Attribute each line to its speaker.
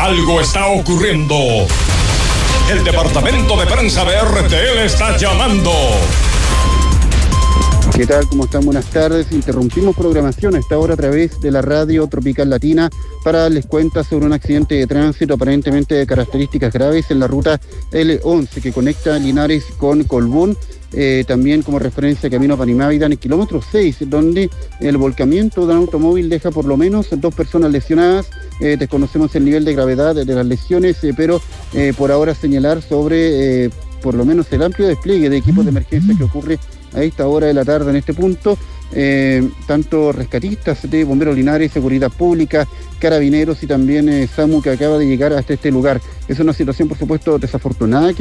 Speaker 1: Algo está ocurriendo. El departamento de prensa de RTL está llamando.
Speaker 2: ¿Qué tal? ¿Cómo están? Buenas tardes. Interrumpimos programación a esta hora a través de la radio Tropical Latina para darles cuenta sobre un accidente de tránsito aparentemente de características graves en la ruta L11 que conecta Linares con Colbún. También como referencia Camino Panimávida en el kilómetro 6, donde el volcamiento de un automóvil deja por lo menos 2 personas lesionadas. Desconocemos el nivel de gravedad de las lesiones, pero por ahora señalar sobre por lo menos el amplio despliegue de equipos de emergencia que ocurre a esta hora de la tarde en este punto. Tanto rescatistas de Bomberos Linares, Seguridad Pública, Carabineros y también SAMU que acaba de llegar hasta este lugar. Es una situación por supuesto desafortunada que